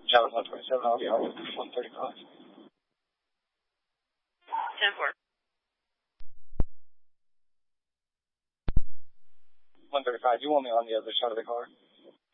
Travis 127, I'll be out with 135. 10-4. 135, you want me on the other side of the car?